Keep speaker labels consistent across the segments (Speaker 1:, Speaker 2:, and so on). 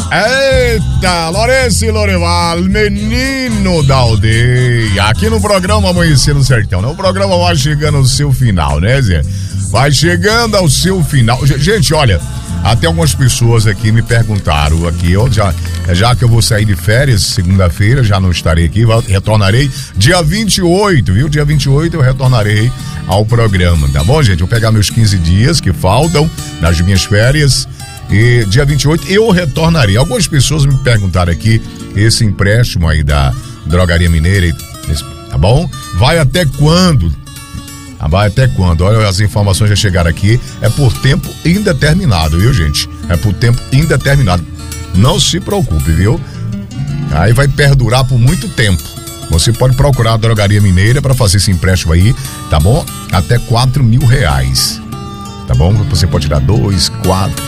Speaker 1: Eita, Lourenço e Lorival, menino da aldeia. Aqui no programa Amanhecer no Sertão, né? O programa vai chegando ao seu final, né, Zé? Vai chegando ao seu final. Gente, olha, até algumas pessoas aqui me perguntaram aqui, já que eu vou sair de férias, segunda-feira, já não estarei aqui, retornarei dia 28, viu? Dia 28 eu retornarei ao programa, tá bom, gente? Eu vou pegar meus 15 dias que faltam nas minhas férias e dia 28 eu retornarei. Algumas pessoas me perguntaram aqui, esse empréstimo aí da Drogaria Mineira, tá bom? Vai até quando? Vai até quando? Olha, as informações já chegaram aqui. É por tempo indeterminado, viu, gente? É por tempo indeterminado. Não se preocupe, viu? Aí vai perdurar por muito tempo. Você pode procurar a Drogaria Mineira para fazer esse empréstimo aí, tá bom? Até R$4.000, tá bom? Você pode tirar 2, 4.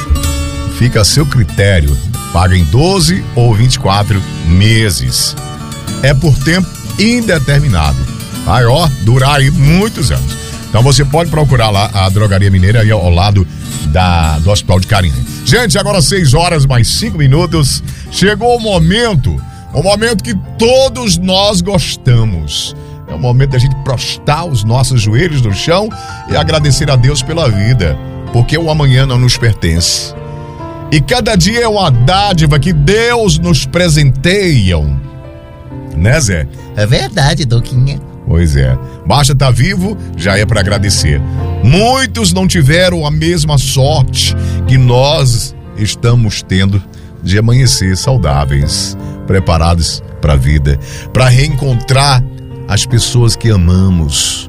Speaker 1: Fica a seu critério. Paga em 12 ou 24 meses. É por tempo indeterminado. Vai, durar aí muitos anos. Então você pode procurar lá a Drogaria Mineira aí ao lado do Hospital de Carinha. Gente, agora 6 horas mais 5 minutos. Chegou o momento que todos nós gostamos. É o momento da gente prostrar os nossos joelhos no chão e agradecer a Deus pela vida, porque o amanhã não nos pertence. E cada dia é uma dádiva que Deus nos presenteia. Né, Zé?
Speaker 2: É verdade, Doquinha.
Speaker 1: Pois é, basta estar vivo, já é para agradecer. Muitos não tiveram a mesma sorte que nós estamos tendo de amanhecer saudáveis, preparados para a vida, para reencontrar as pessoas que amamos.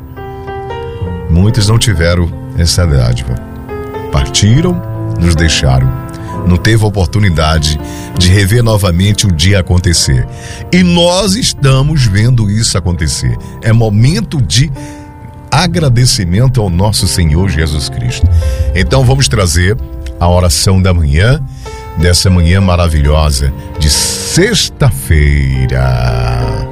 Speaker 1: Muitos não tiveram essa dádiva. Partiram, nos deixaram. Não teve a oportunidade de rever novamente o dia acontecer. E nós estamos vendo isso acontecer. É momento de agradecimento ao nosso Senhor Jesus Cristo. Então vamos trazer a oração da manhã, dessa manhã maravilhosa de sexta-feira.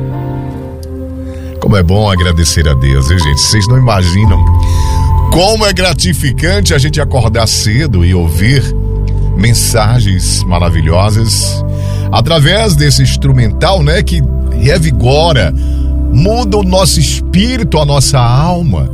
Speaker 1: Como é bom agradecer a Deus, hein, gente? Vocês não imaginam como é gratificante a gente acordar cedo e ouvir mensagens maravilhosas através desse instrumental, né, que revigora, muda o nosso espírito, a nossa alma.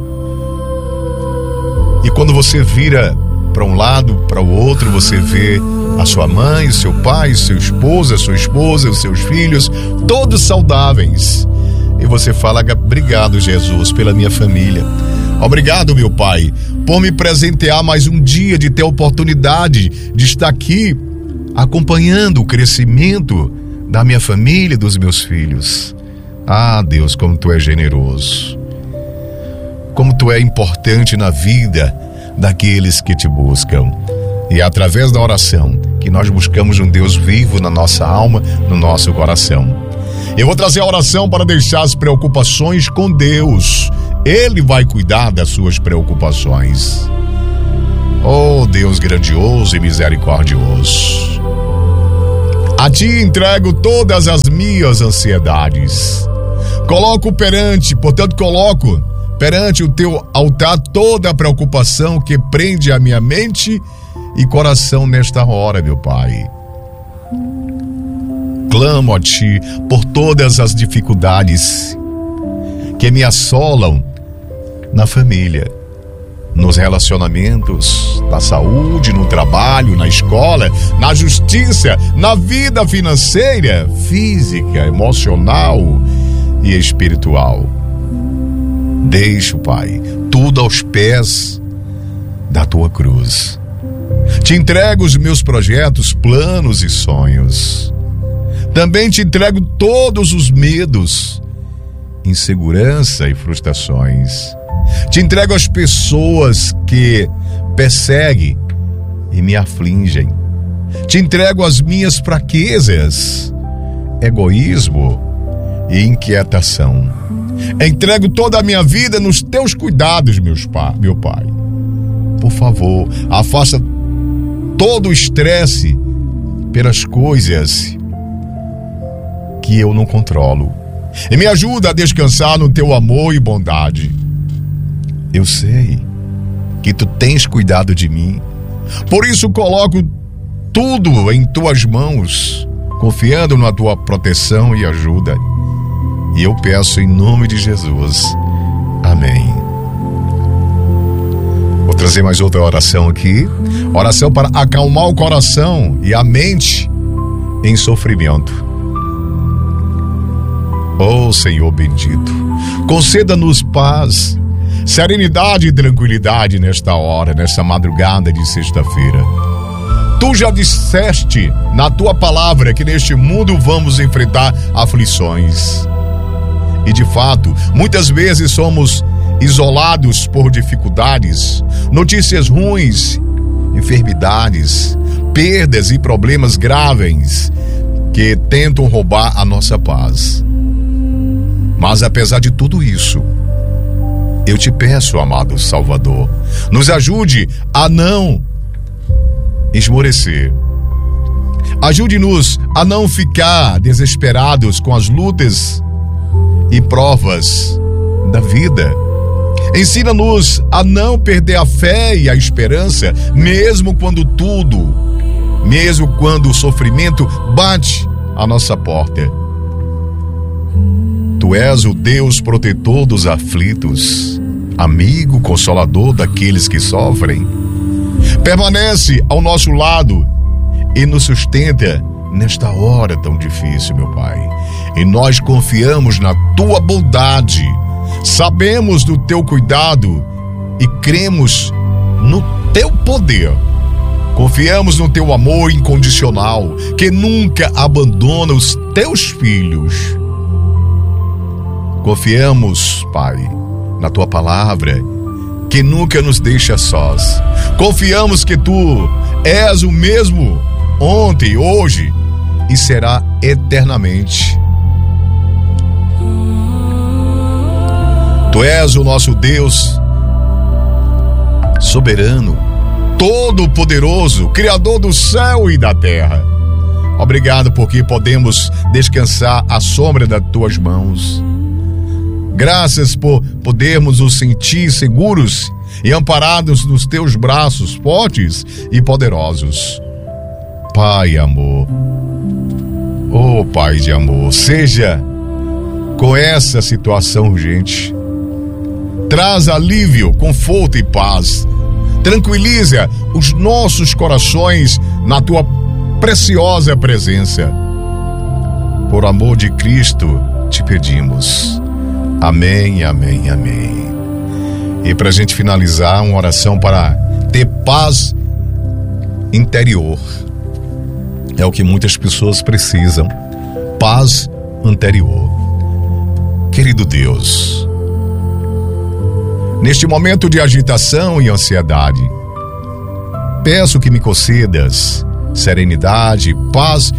Speaker 1: E quando você vira para um lado, para o outro, você vê a sua mãe, o seu pai, seu esposo, a sua esposa, os seus filhos, todos saudáveis. E você fala: obrigado, Jesus, pela minha família. Obrigado, meu Pai, por me presentear mais um dia, de ter a oportunidade de estar aqui acompanhando o crescimento da minha família e dos meus filhos. Ah, Deus, como Tu é generoso. Como Tu é importante na vida daqueles que Te buscam. E é através da oração que nós buscamos um Deus vivo na nossa alma, no nosso coração. Eu vou trazer a oração para deixar as preocupações com Deus. Ele vai cuidar das suas preocupações. Oh, Deus grandioso e misericordioso, a Ti entrego todas as minhas ansiedades. Coloco perante o Teu altar toda a preocupação que prende a minha mente e coração nesta hora, meu Pai. Clamo a Ti por todas as dificuldades que me assolam na família, nos relacionamentos, na saúde, no trabalho, na escola, na justiça, na vida financeira, física, emocional e espiritual. Deixo, Pai, tudo aos pés da Tua cruz. Te entrego os meus projetos, planos e sonhos. Também Te entrego todos os medos, insegurança e frustrações. Te entrego as pessoas que perseguem e me afligem. Te entrego as minhas fraquezas, egoísmo e inquietação. Entrego toda a minha vida nos Teus cuidados, meu Pai. Por favor, afasta todo o estresse pelas coisas que eu não controlo. E me ajuda a descansar no Teu amor e bondade. Eu sei que Tu tens cuidado de mim. Por isso coloco tudo em tuas mãos, confiando na tua proteção e ajuda. E eu peço em nome de Jesus. Amém. Vou trazer mais outra oração aqui. Oração para acalmar o coração e a mente em sofrimento. Oh Senhor bendito, conceda-nos paz, serenidade e tranquilidade nesta hora, nesta madrugada de sexta-feira. Tu já disseste na tua palavra que neste mundo vamos enfrentar aflições. E de fato, muitas vezes somos isolados por dificuldades, notícias ruins, enfermidades, perdas e problemas graves que tentam roubar a nossa paz. Mas apesar de tudo isso, eu te peço, amado Salvador, nos ajude a não esmorecer. Ajude-nos a não ficar desesperados com as lutas e provas da vida. Ensina-nos a não perder a fé e a esperança, mesmo quando o sofrimento bate à nossa porta. Tu és o Deus protetor dos aflitos, amigo consolador daqueles que sofrem. Permanece ao nosso lado e nos sustenta nesta hora tão difícil, meu Pai. E nós confiamos na tua bondade, sabemos do teu cuidado e cremos no teu poder. Confiamos no teu amor incondicional, que nunca abandona os teus filhos. Confiamos, Pai, na tua palavra, que nunca nos deixa sós. Confiamos que tu és o mesmo ontem, hoje e será eternamente. Tu és o nosso Deus soberano, todo-poderoso, Criador do céu e da terra. Obrigado porque podemos descansar à sombra das tuas mãos. Graças por podermos nos sentir seguros e amparados nos teus braços fortes e poderosos. Pai amor, oh Pai de amor, seja com essa situação urgente. Traz alívio, conforto e paz. Tranquiliza os nossos corações na tua preciosa presença. Por amor de Cristo, te pedimos. Amém, amém, amém. E para a gente finalizar, uma oração para ter paz interior. É o que muitas pessoas precisam. Paz interior. Querido Deus, neste momento de agitação e ansiedade, peço que me concedas serenidade, paz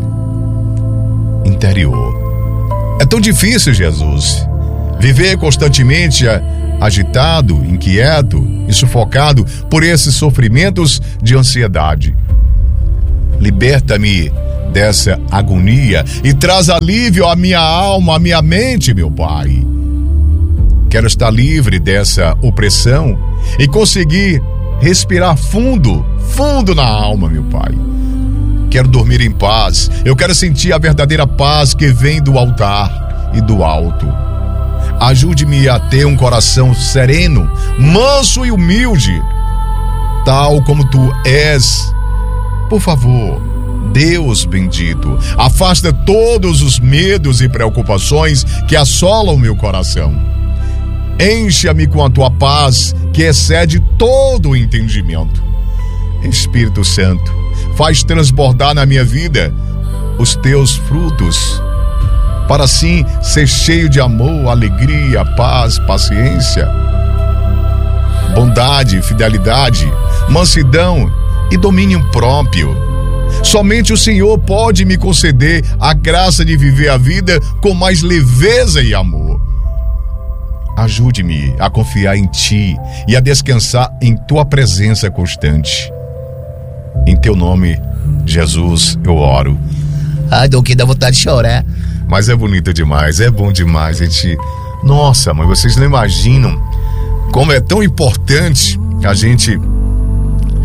Speaker 1: interior. É tão difícil, Jesus, viver constantemente agitado, inquieto e sufocado por esses sofrimentos de ansiedade. Liberta-me dessa agonia e traz alívio à minha alma, à minha mente, meu Pai. Quero estar livre dessa opressão e conseguir respirar fundo na alma, meu Pai. Quero dormir em paz. Eu quero sentir a verdadeira paz que vem do altar e do alto. Ajude-me a ter um coração sereno, manso e humilde, tal como tu és. Por favor, Deus bendito, afasta todos os medos e preocupações que assolam o meu coração. Encha-me com a tua paz, que excede todo o entendimento. Espírito Santo, faz transbordar na minha vida os teus frutos, para assim ser cheio de amor, alegria, paz, paciência, bondade, fidelidade, mansidão e domínio próprio. Somente o Senhor pode me conceder a graça de viver a vida com mais leveza e amor. Ajude-me a confiar em Ti e a descansar em Tua presença constante. Em Teu nome, Jesus, eu oro.
Speaker 2: Ai, Doquinha, dá vontade de chorar.
Speaker 1: Mas é bonito demais, é bom demais, gente. Nossa, mas vocês não imaginam como é tão importante a gente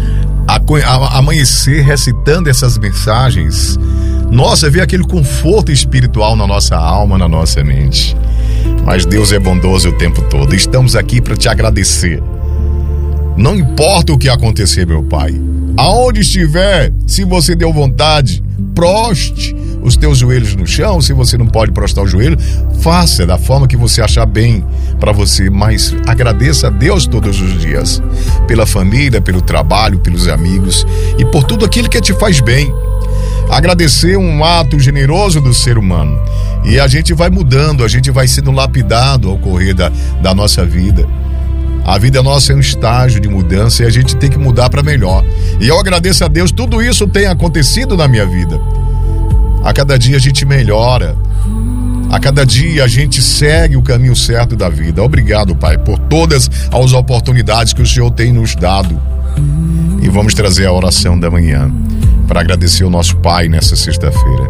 Speaker 1: amanhecer recitando essas mensagens, nossa, vê aquele conforto espiritual na nossa alma, na nossa mente. Mas Deus é bondoso o tempo todo. Estamos aqui para te agradecer. Não importa o que acontecer, meu Pai. Aonde estiver, se você deu vontade, proste os teus joelhos no chão. Se você não pode prostrar o joelho, faça da forma que você achar bem para você. Mas agradeça a Deus todos os dias. Pela família, pelo trabalho, pelos amigos e por tudo aquilo que te faz bem. Agradecer é um ato generoso do ser humano. E a gente vai mudando, a gente vai sendo lapidado ao correr da nossa vida. A vida nossa é um estágio de mudança e a gente tem que mudar para melhor. E eu agradeço a Deus, tudo isso tem acontecido na minha vida. A cada dia a gente melhora. A cada dia a gente segue o caminho certo da vida. Obrigado, Pai, por todas as oportunidades que o Senhor tem nos dado. E vamos trazer a oração da manhã para agradecer o nosso Pai nessa sexta-feira.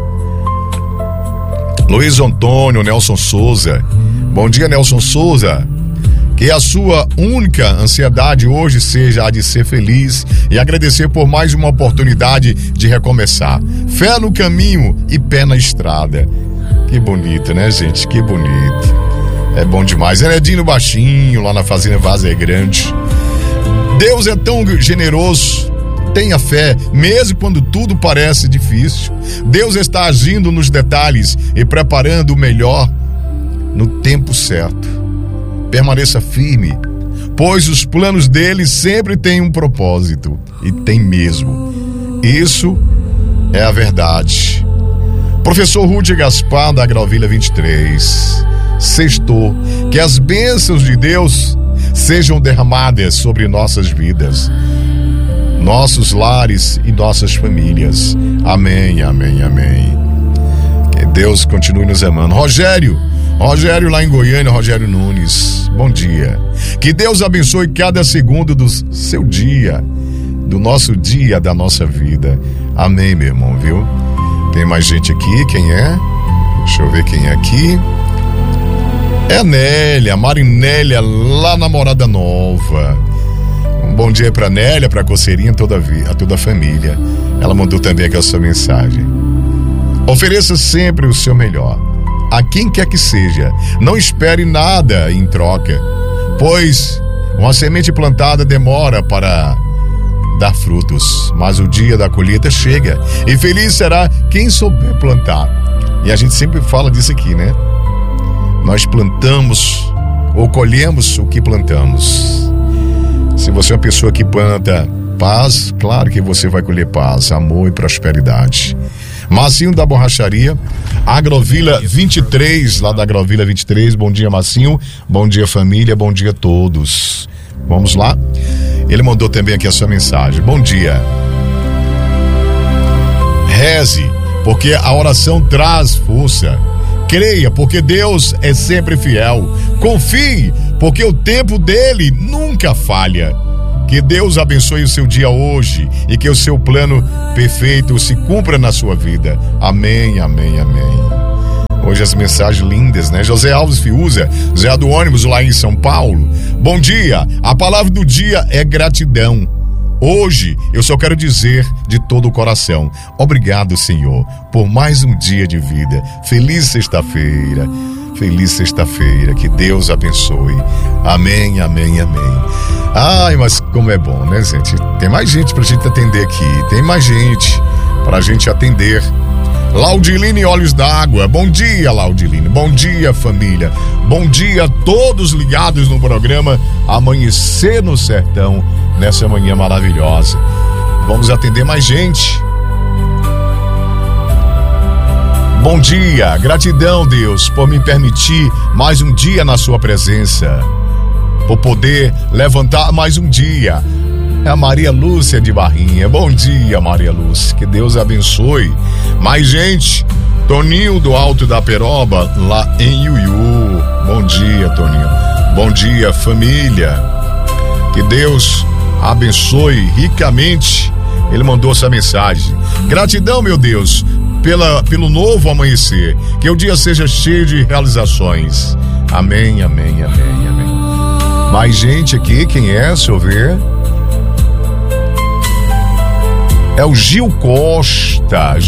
Speaker 1: Luiz Antônio Nelson Souza. Bom dia, Nelson Souza. Que a sua única ansiedade hoje seja a de ser feliz e agradecer por mais uma oportunidade de recomeçar. Fé no caminho e pé na estrada. Que bonito, né, gente? Que bonito. É bom demais. Enedino Baixinho, lá na Fazenda Vaza Grande. Deus é tão generoso. Tenha fé, mesmo quando tudo parece difícil. Deus está agindo nos detalhes e preparando o melhor no tempo certo. Permaneça firme, pois os planos dele sempre têm um propósito, e tem mesmo. Isso é a verdade. Professor Rudy Gaspar, da Agrovilha 23. Sextou, que as bênçãos de Deus sejam derramadas sobre nossas vidas, nossos lares e nossas famílias. Amém, amém, amém. Que Deus continue nos amando. Rogério lá em Goiânia, Rogério Nunes, bom dia. Que Deus abençoe cada segundo do seu dia, do nosso dia, da nossa vida. Amém, meu irmão, viu? Tem mais gente aqui, quem é? Deixa eu ver quem é aqui. É a Nélia, a Marinélia, lá na Morada Nova. Um bom dia pra Nélia, pra Coceirinha, a toda a família. Ela mandou também aqui a sua mensagem. Ofereça sempre o seu melhor a quem quer que seja. Não espere nada em troca, pois uma semente plantada demora para dar frutos, mas o dia da colheita chega, e feliz será quem souber plantar. E a gente sempre fala disso aqui, né? Nós plantamos ou colhemos o que plantamos. Se você é uma pessoa que planta paz, claro que você vai colher paz, amor e prosperidade. Marcinho da Borracharia, Agrovilha 23, lá da Agrovilha 23. Bom dia, Marcinho. Bom dia, família. Bom dia a todos. Vamos lá? Ele mandou também aqui a sua mensagem. Bom dia. Reze, porque a oração traz força. Creia, porque Deus é sempre fiel. Confie, porque o tempo dele nunca falha. Que Deus abençoe o seu dia hoje e que o seu plano perfeito se cumpra na sua vida. Amém, amém, amém. Hoje as mensagens lindas, né? José Alves Fiuza, Zé do ônibus lá em São Paulo. Bom dia, a palavra do dia é gratidão. Hoje eu só quero dizer de todo o coração: obrigado, Senhor, por mais um dia de vida. Feliz sexta-feira. Feliz sexta-feira, que Deus abençoe. Amém, amém, amém. Ai, mas como é bom, né, gente? Tem mais gente pra gente atender aqui. Tem mais gente pra gente atender. Laudiline Olhos d'Água. Bom dia, Laudiline. Bom dia, família. Bom dia a todos ligados no programa Amanhecer no Sertão, nessa manhã maravilhosa. Vamos atender mais gente. Bom dia, gratidão, Deus, por me permitir mais um dia na sua presença, por poder levantar mais um dia. É a Maria Lúcia de Barrinha. Bom dia, Maria Lúcia, que Deus abençoe. Mais gente, Toninho do Alto da Peroba, lá em Iuiú. Bom dia, Toninho. Bom dia, família. Que Deus abençoe ricamente. Ele mandou essa mensagem. Gratidão, meu Deus, pelo novo amanhecer, que o dia seja cheio de realizações. Amém, amém, amém, amém. Mais gente aqui, quem é? Deixa eu ver. É o Gil Costa.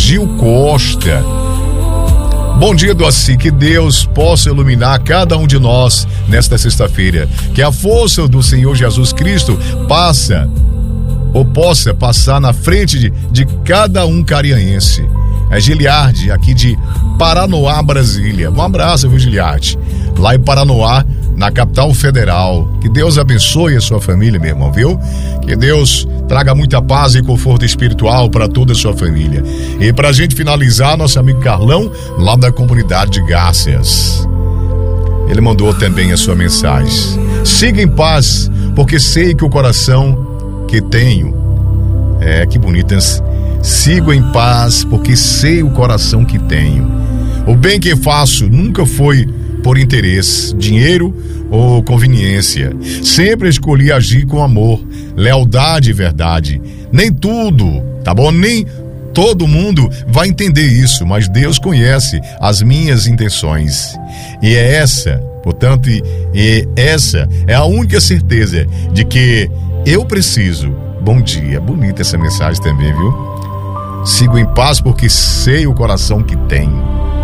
Speaker 1: Bom dia, Doci, que Deus possa iluminar cada um de nós nesta sexta-feira. Que a força do Senhor Jesus Cristo possa passar na frente de cada um cariaense. É Giliardi, aqui de Paranoá, Brasília. Um abraço, viu, Giliardi? Lá em Paranoá, na capital federal. Que Deus abençoe a sua família, meu irmão, viu? Que Deus traga muita paz e conforto espiritual para toda a sua família. E pra gente finalizar, nosso amigo Carlão, lá da comunidade de Garças. Ele mandou também a sua mensagem. Siga em paz, porque sei que o coração que tenho... que bonitas. Sigo em paz, porque sei o coração que tenho. O bem que faço nunca foi por interesse, dinheiro ou conveniência. Sempre escolhi agir com amor, lealdade e verdade. Nem tudo, tá bom? Nem todo mundo vai entender isso, mas Deus conhece as minhas intenções. E é essa, portanto, essa é a única certeza de que eu preciso. Bom dia, bonita essa mensagem também, viu? Sigo em paz porque sei o coração que tenho.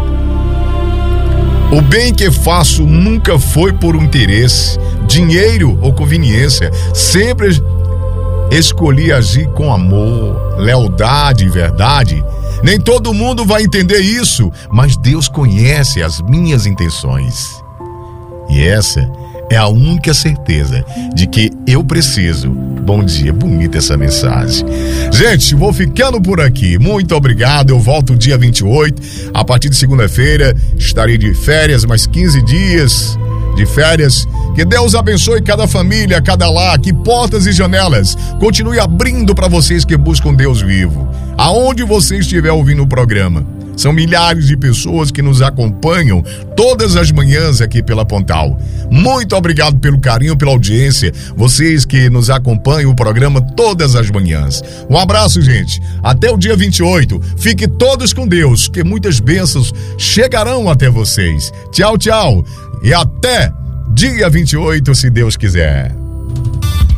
Speaker 1: O bem que faço nunca foi por um interesse, dinheiro ou conveniência. Sempre escolhi agir com amor, lealdade e verdade. Nem todo mundo vai entender isso, mas Deus conhece as minhas intenções. E essa é a única certeza de que eu preciso. Bom dia, bonita essa mensagem. Gente, vou ficando por aqui. Muito obrigado. Eu volto dia 28. A partir de segunda-feira estarei de férias, mais 15 dias de férias. Que Deus abençoe cada família, cada lar. Que portas e janelas continue abrindo para vocês que buscam Deus vivo. Aonde você estiver ouvindo o programa. São milhares de pessoas que nos acompanham todas as manhãs aqui pela Pontal. Muito obrigado pelo carinho, pela audiência. Vocês que nos acompanham o programa todas as manhãs. Um abraço, gente. Até o dia 28. Fiquem todos com Deus, que muitas bênçãos chegarão até vocês. Tchau, tchau. E até dia 28, se Deus quiser.